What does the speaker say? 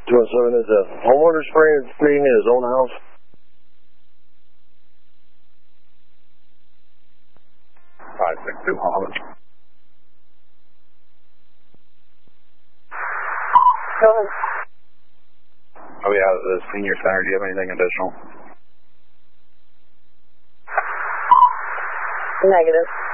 217 is a homeowner spraying in his own house. Five, 6, 2, Holland. Go ahead. Oh yeah, the senior center, do you have anything additional? Negative.